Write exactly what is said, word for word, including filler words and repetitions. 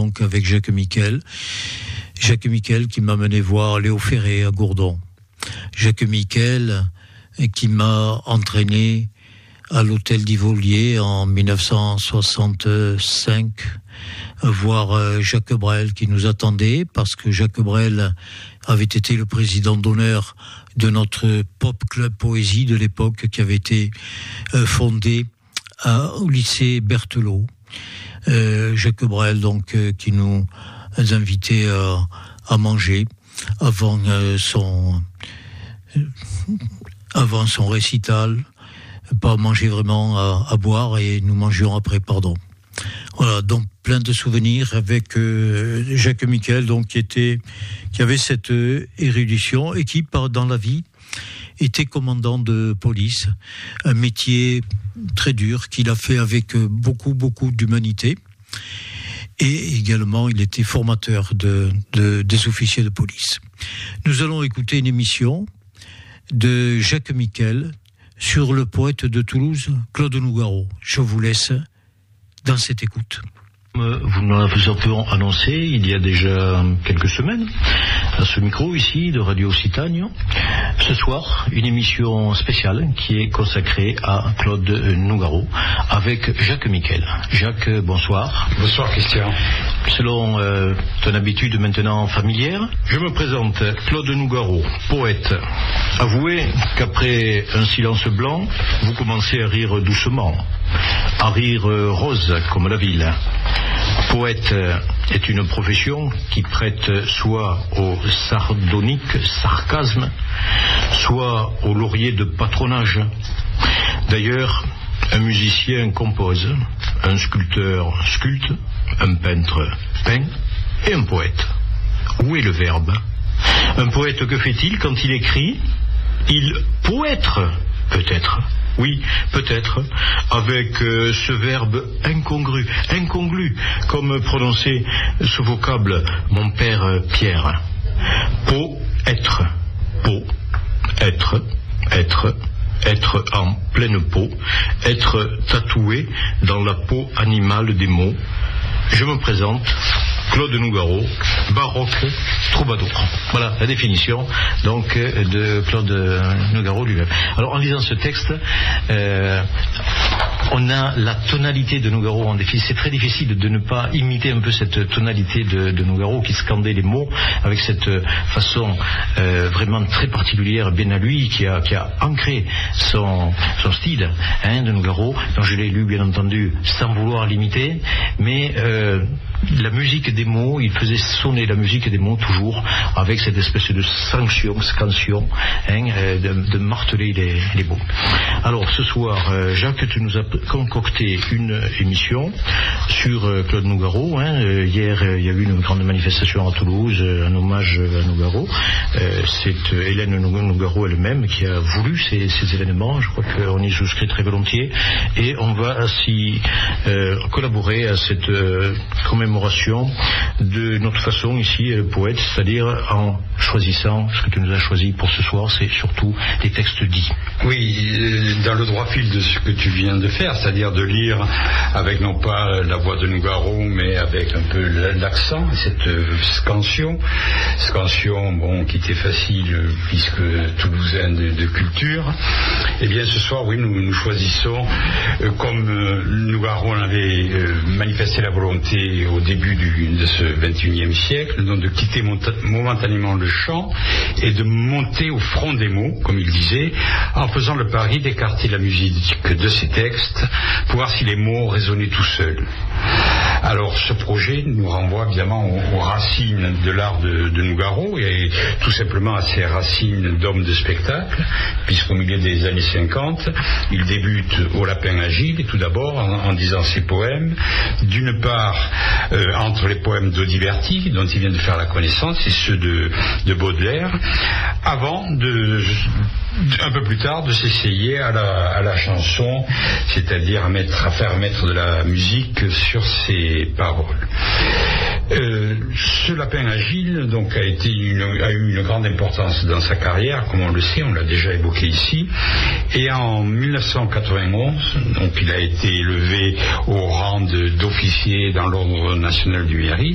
donc avec Jacques Miquel. Jacques Miquel qui m'a mené voir Léo Ferré à Gourdon. Jacques Miquel qui m'a entraîné à l'hôtel d'Ivolier en dix-neuf cent soixante-cinq, voir Jacques Brel qui nous attendait, parce que Jacques Brel avait été le président d'honneur de notre Pop Club Poésie de l'époque, qui avait été fondé à, au lycée Berthelot. Euh, Jacques Brel, donc, euh, qui nous invitait à, à manger avant euh, son euh, avant son récital, pas manger vraiment, à, à boire, et nous mangions après, pardon. Voilà, donc plein de souvenirs avec euh, Jacques Miquel, donc qui était, qui avait cette euh, érudition et qui, par, dans la vie, était commandant de police, un métier très dur qu'il a fait avec beaucoup, beaucoup d'humanité. Et également, il était formateur de, de, des officiers de police. Nous allons écouter une émission de Jacques Miquel sur le poète de Toulouse, Claude Nougaro. Je vous laisse dans cette écoute. Vous nous l'avez annoncé il y a déjà quelques semaines à ce micro ici de Radio Occitanie. Ce soir, une émission spéciale qui est consacrée à Claude Nougaro avec Jacques Miquel. Jacques, bonsoir. Bonsoir Christian. Selon euh, ton habitude maintenant familière, je me présente, Claude Nougaro, poète. Avouez qu'après un silence blanc, vous commencez à rire doucement, à rire rose comme la ville. Poète est une profession qui prête soit au sardonique sarcasme, soit au laurier de patronage. D'ailleurs, un musicien compose, un sculpteur sculpte, un peintre peint, et un poète. Où est le verbe ? Un poète, que fait-il quand il écrit ? Il poètre, peut-être. Oui, peut-être, avec euh, ce verbe incongru, inconglu, comme prononçait ce vocable mon père euh, Pierre. Po, être, po, être, être, être en pleine peau, être tatoué dans la peau animale des mots. Je me présente, Claude Nougaro, baroque troubadour. Voilà la définition donc de Claude Nougaro lui-même. Alors en lisant ce texte, euh, on a la tonalité de Nougaro en défi. C'est très difficile de ne pas imiter un peu cette tonalité de, de Nougaro qui scandait les mots avec cette façon euh, vraiment très particulière, bien à lui, qui a, qui a ancré son, son style hein, de Nougaro, dont je l'ai lu bien entendu sans vouloir l'imiter, mais euh, la musique des mots, il faisait sonner la musique des mots toujours avec cette espèce de sanction, scansion, hein, de, de marteler les, les mots. Alors ce soir, euh, Jacques, tu nous as concocté une émission sur euh, Claude Nougaro. Hein. Euh, hier, euh, il y a eu une grande manifestation à Toulouse, euh, un hommage à Nougaro. Euh, c'est euh, Hélène Nougaro elle-même qui a voulu ces, ces événements. Je crois qu'on y souscrit très volontiers et on va s'y euh, collaborer à cette euh, commémoration de notre façon ici, euh, poète, c'est-à-dire en choisissant ce que tu nous as choisi pour ce soir, c'est surtout des textes dits. Oui, dans le droit fil de ce que tu viens de faire, c'est-à-dire de lire avec non pas la voix de Nougaro, mais avec un peu l'accent, cette scansion, scansion bon, qui était facile puisque toulousain de, de culture. Eh bien ce soir, oui, nous, nous choisissons, euh, comme euh, Nougaro en avait euh, manifesté la volonté au début du, de ce vingt et unième siècle, donc de quitter momentanément le chant et de monter au front des mots, comme il disait, en faisant le pari d'écarter la musique de ses textes pour voir si les mots résonnaient tout seuls. Alors ce projet nous renvoie évidemment aux, aux racines de l'art de, de Nougaro et tout simplement à ses racines d'homme de spectacle, puisqu'au milieu des années cinquante, il débute au Lapin Agile, tout d'abord en, en disant ses poèmes, d'une part euh, entre les poèmes d'Audiverti, dont il vient de faire la connaissance, et ceux de, de Baudelaire, avant de, un peu plus tard, de s'essayer à la, à la chanson, c'est-à-dire à, mettre, à faire mettre de la musique sur ses paroles. Euh, ce Lapin Agile donc a été une, a eu une grande importance dans sa carrière, comme on le sait, on l'a déjà évoqué ici, et en mille neuf cent quatre-vingt-onze, donc il a été élevé au rang de, d'officier dans l'ordre national du mérite.